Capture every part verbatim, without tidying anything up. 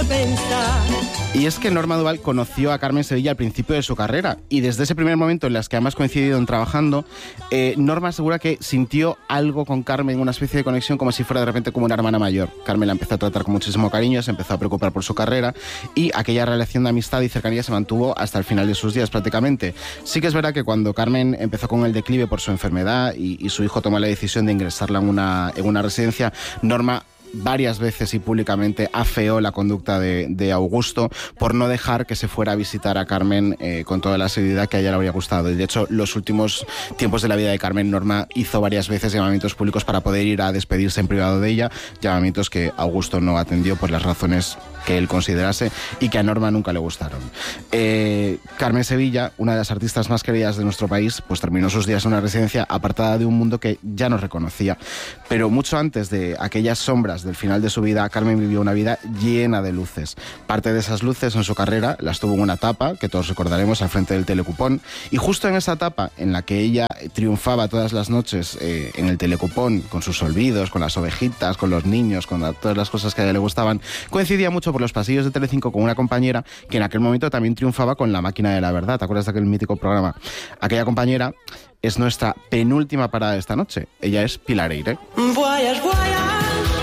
pensar. Y es que Norma Duval conoció a Carmen Sevilla al principio de su carrera y desde ese primer momento en las que además coincidido en trabajando, eh, Norma asegura que sintió algo con Carmen, una especie de conexión como si fuera de repente como una hermana mayor. Carmen la empezó a tratar con muchísimo cariño, se empezó a preocupar por su carrera y aquella relación de amistad y cercanía se mantuvo hasta el final de sus días prácticamente. Sí que es verdad que cuando Carmen empezó con el declive por su enfermedad y, y su hijo tomó la decisión de ingresarla en una, en una residencia, Norma varias veces y públicamente afeó la conducta de, de Augusto por no dejar que se fuera a visitar a Carmen eh, con toda la seriedad que a ella le habría gustado. Y de hecho, los últimos tiempos de la vida de Carmen, Norma hizo varias veces llamamientos públicos para poder ir a despedirse en privado de ella, llamamientos que Augusto no atendió por las razones que él considerase y que a Norma nunca le gustaron. Eh, Carmen Sevilla, una de las artistas más queridas de nuestro país, pues terminó sus días en una residencia apartada de un mundo que ya no reconocía. Pero mucho antes de aquellas sombras del final de su vida, Carmen vivió una vida llena de luces. Parte de esas luces en su carrera las tuvo en una etapa que todos recordaremos al frente del Telecupón, y justo en esa etapa en la que ella triunfaba todas las noches eh, en el Telecupón con sus olvidos, con las ovejitas, con los niños, con la, todas las cosas que a ella le gustaban, coincidía mucho por los pasillos de Telecinco con una compañera que en aquel momento también triunfaba con La Máquina de la Verdad. ¿Te acuerdas de aquel mítico programa? Aquella compañera es nuestra penúltima parada de esta noche. Ella es Pilar Eyre. Voyage, voyage.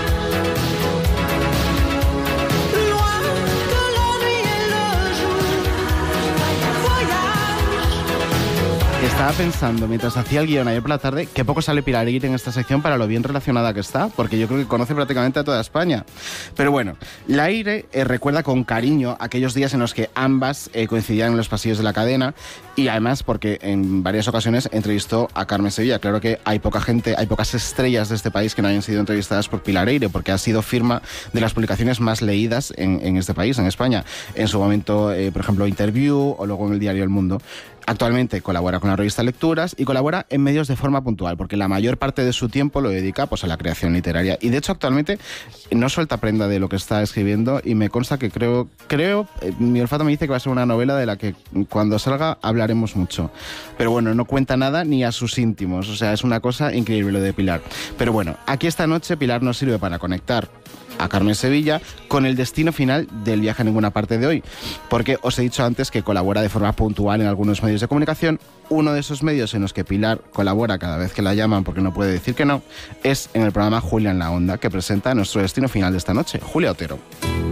Estaba pensando, mientras hacía el guión ayer por la tarde, que poco sale Pilar Eyre en esta sección para lo bien relacionada que está, porque yo creo que conoce prácticamente a toda España. Pero bueno, la Eyre eh, recuerda con cariño aquellos días en los que ambas eh, coincidían en los pasillos de la cadena, y además porque en varias ocasiones entrevistó a Carmen Sevilla. Claro que hay poca gente, hay pocas estrellas de este país que no hayan sido entrevistadas por Pilar Eyre, porque ha sido firma de las publicaciones más leídas en, en este país, en España. En su momento, eh, por ejemplo, Interview, o luego en el diario El Mundo. Actualmente colabora con la revista Lecturas y colabora en medios de forma puntual, porque la mayor parte de su tiempo lo dedica pues, a la creación literaria. Y de hecho actualmente no suelta prenda de lo que está escribiendo, y me consta que creo, creo, eh, mi olfato me dice que va a ser una novela de la que cuando salga hablaremos mucho. Pero bueno, no cuenta nada ni a sus íntimos, o sea, es una cosa increíble lo de Pilar. Pero bueno, aquí esta noche Pilar nos sirve para conectar a Carmen Sevilla con el destino final del viaje a ninguna parte de hoy, porque os he dicho antes que colabora de forma puntual en algunos medios de comunicación. Uno de esos medios en los que Pilar colabora cada vez que la llaman, porque no puede decir que no, es en el programa Julia en la Onda, que presenta nuestro destino final de esta noche, Julia Otero.